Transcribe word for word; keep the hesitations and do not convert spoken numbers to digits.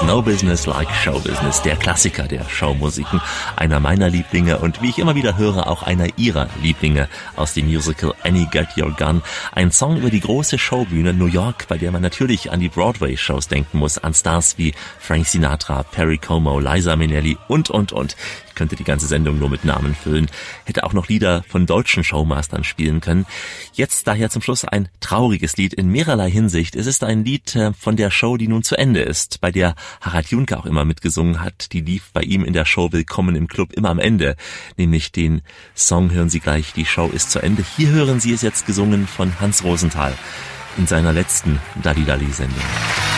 No Business Like Show Business, der Klassiker der Showmusiken, einer meiner Lieblinge und wie ich immer wieder höre, auch einer ihrer Lieblinge aus dem Musical Annie Get Your Gun. Ein Song über die große Showbühne New York, bei der man natürlich an die Broadway-Shows denken muss, an Stars wie Frank Sinatra, Perry Como, Liza Minnelli und, und, und. Ich könnte die ganze Sendung nur mit Namen füllen, hätte auch noch Lieder von deutschen Showmastern spielen können. Jetzt daher zum Schluss ein trauriges Lied in mehrerlei Hinsicht. Es ist ein Lied von der Show, die nun zu Ende ist, bei der Harald Junke auch immer mitgesungen hat. Die lief bei ihm in der Show Willkommen im Club immer am Ende, nämlich den Song hören Sie gleich, die Show ist zu Ende. Hier hören Sie es jetzt gesungen von Hans Rosenthal in seiner letzten Dalli-Dalli-Sendung.